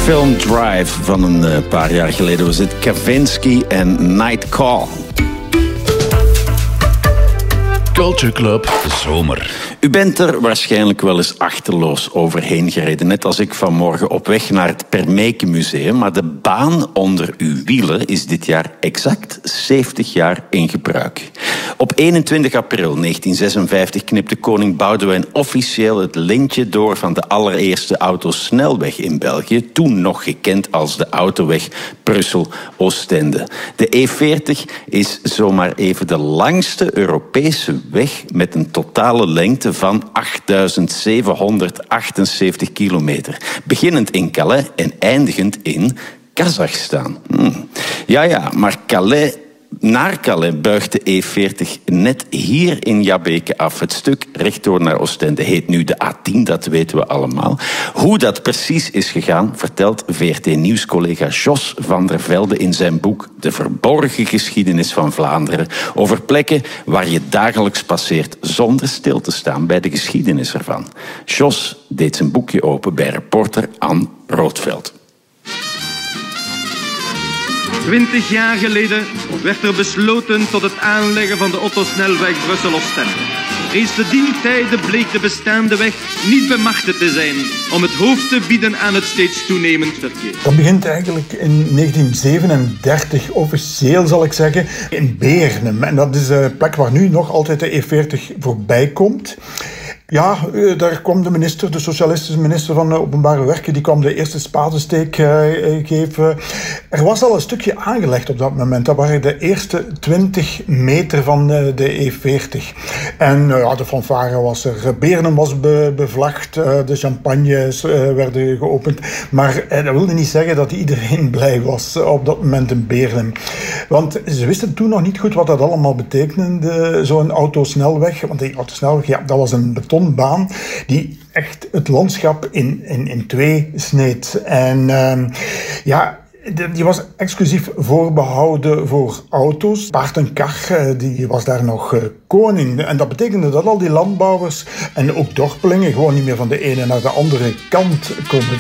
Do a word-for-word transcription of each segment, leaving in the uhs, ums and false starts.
film Drive van een uh, paar jaar geleden was het Kavinsky en Night Call. Culture Club Zomer. U bent er waarschijnlijk wel eens achterloos overheen gereden. Net als ik vanmorgen op weg naar het Permeke Museum. Maar de baan onder uw wielen is dit jaar exact zeventig jaar in gebruik. Op eenentwintig april negentien zesenvijftig knipte koning Boudewijn officieel het lintje door van de allereerste autosnelweg in België. Toen nog gekend als de autoweg Brussel-Oostende. De E veertig is zomaar even de langste Europese weg met een totale lengte van achtduizend zevenhonderdachtenzeventig kilometer. Beginnend in Calais en eindigend in Kazachstan. Hmm. Ja, ja, maar Calais... Naar Calais buigt de E veertig net hier in Jabbeke af. Het stuk rechtdoor naar Oostende heet nu de A tien, dat weten we allemaal. Hoe dat precies is gegaan, vertelt V R T-nieuwscollega Jos van der Velde in zijn boek De verborgen geschiedenis van Vlaanderen, over plekken waar je dagelijks passeert zonder stil te staan bij de geschiedenis ervan. Jos deed zijn boekje open bij reporter Anne Roodveld. Twintig jaar geleden werd er besloten tot het aanleggen van de Otto-snelweg Brussel-Oostende. Reeds te dien tijde bleek de bestaande weg niet bemachtigd te zijn om het hoofd te bieden aan het steeds toenemend verkeer. Dat begint eigenlijk in negentien zevenendertig, officieel zal ik zeggen, in Beernem. En dat is een plek waar nu nog altijd de E veertig voorbij komt. Ja, daar kwam de minister, de socialistische minister van Openbare Werken, die kwam de eerste spadensteek uh, geven. Er was al een stukje aangelegd op dat moment. Dat waren de eerste twintig meter van uh, de E veertig. En uh, ja, de fanfare was er. Beernem was be- bevlagd, uh, de champagnes uh, werden geopend. Maar uh, dat wilde niet zeggen dat iedereen blij was op dat moment in Beernem. Want ze wisten toen nog niet goed wat dat allemaal betekende, zo'n autosnelweg. Want die autosnelweg, ja, dat was een beton baan die echt het landschap in, in, in twee sneed. En uh, ja, die was exclusief voorbehouden voor auto's. Paard en kar, die was daar nog uh, koning. En dat betekende dat al die landbouwers en ook dorpelingen gewoon niet meer van de ene naar de andere kant konden.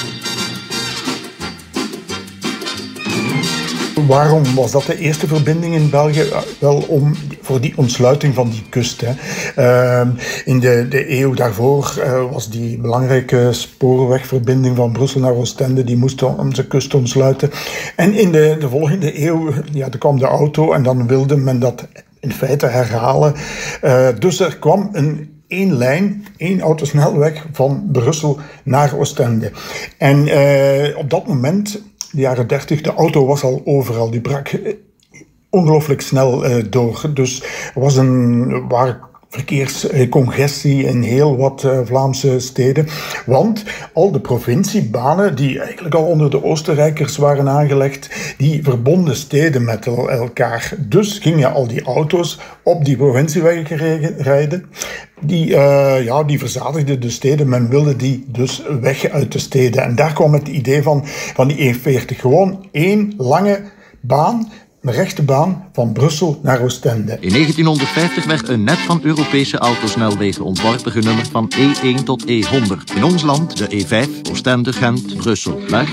Waarom was dat de eerste verbinding in België? Wel om, voor die ontsluiting van die kust. Hè. Uh, in de, de eeuw daarvoor uh, was die belangrijke spoorwegverbinding van Brussel naar Oostende, die moest onze kust ontsluiten. En in de, de volgende eeuw, ja, er kwam de auto en dan wilde men dat in feite herhalen. Uh, dus er kwam een één lijn, één autosnelweg van Brussel naar Oostende. En uh, op dat moment, de jaren dertig, de auto was al overal. Die brak ongelooflijk snel uh, door. Dus er was een waar verkeerscongestie in heel wat uh, Vlaamse steden. Want al de provinciebanen, die eigenlijk al onder de Oostenrijkers waren aangelegd, die verbonden steden met el- elkaar. Dus gingen al die auto's op die provinciewegen rijden. Die, uh, ja, die verzadigden de steden. Men wilde die dus weg uit de steden. En daar kwam het idee van, van die E veertig. Gewoon één lange baan, een rechte baan van Brussel naar Oostende. In negentienhonderdvijftig werd een net van Europese autosnelwegen ontworpen, genummerd van E één tot E honderd. In ons land de E vijf, Oostende, Gent, Brussel. Maar...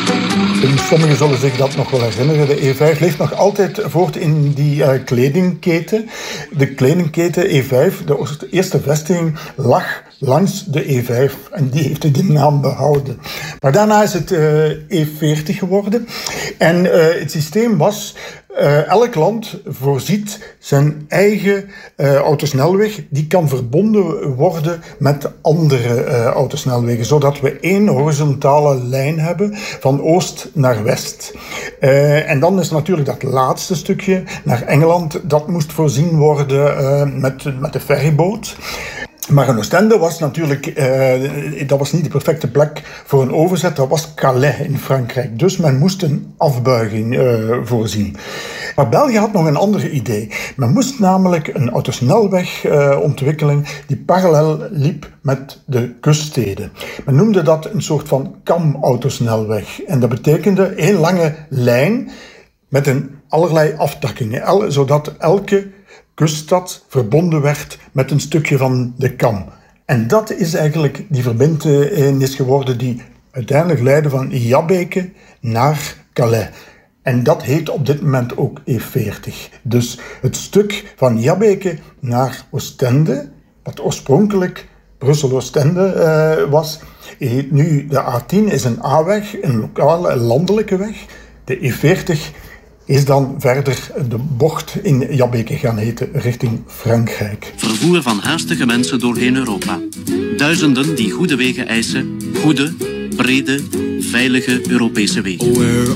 Sommigen zullen zich dat nog wel herinneren. De E vijf leeft nog altijd voort in die uh, kledingketen. De kledingketen E vijf, de eerste vestiging, lag langs de E vijf. En die heeft die naam behouden. Maar daarna is het uh, E veertig geworden. En uh, het systeem was... Uh, elk land voorziet zijn eigen uh, autosnelweg. Die kan verbonden worden met andere uh, autosnelwegen. Zodat we één horizontale lijn hebben van oost naar west. Uh, en dan is natuurlijk dat laatste stukje naar Engeland. Dat moest voorzien worden uh, met, met de ferryboot. Maar in Oostende was natuurlijk, uh, dat was niet de perfecte plek voor een overzet. Dat was Calais in Frankrijk. Dus men moest een afbuiging uh, voorzien. Maar België had nog een ander idee. Men moest namelijk een autosnelweg uh, ontwikkelen die parallel liep met de kuststeden. Men noemde dat een soort van kam-autosnelweg. En dat betekende één lange lijn met een allerlei aftakkingen. El, zodat elke kuststad verbonden werd met een stukje van de kam. En dat is eigenlijk die verbintenis geworden die uiteindelijk leiden van Jabbeke naar Calais. En dat heet op dit moment ook E veertig. Dus het stuk van Jabbeke naar Oostende, wat oorspronkelijk Brussel-Oostende uh, was, heet nu de A tien, is een A-weg, een lokale, landelijke weg. De E veertig is dan verder de bocht in Jabbeke gaan heten, richting Frankrijk. Vervoer van haastige mensen doorheen Europa. Duizenden die goede wegen eisen, goede, brede, veilige Europese wegen.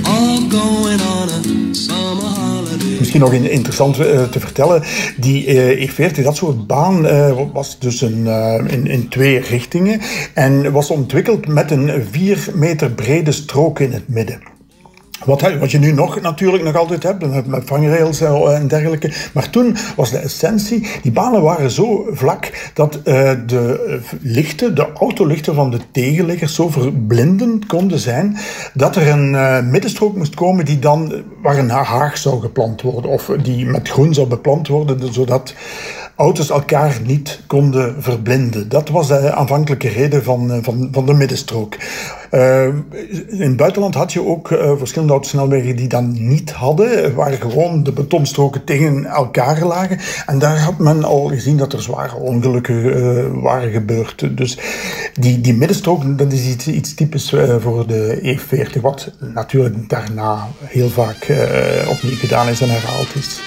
Misschien nog interessant uh, te vertellen, die uh, E veertig, dat soort baan uh, was dus een, uh, in, in twee richtingen en was ontwikkeld met een vier meter brede strook in het midden. Wat, wat je nu nog natuurlijk nog altijd hebt, met vangrails en dergelijke. Maar toen was de essentie, die banen waren zo vlak dat uh, de lichten, de autolichten van de tegenliggers zo verblindend konden zijn, dat er een uh, middenstrook moest komen die dan, waar een haag zou geplant worden, of die met groen zou beplant worden, zodat auto's elkaar niet konden verblinden. Dat was de aanvankelijke reden van, van, van de middenstrook. Uh, in het buitenland had je ook uh, verschillende autosnelwegen die dan niet hadden, waar gewoon de betonstroken tegen elkaar lagen. En daar had men al gezien dat er zware ongelukken uh, waren gebeurd. Dus die, die middenstrook, dat is iets, iets typisch uh, voor de E veertig, wat natuurlijk daarna heel vaak uh, opnieuw gedaan is en herhaald is.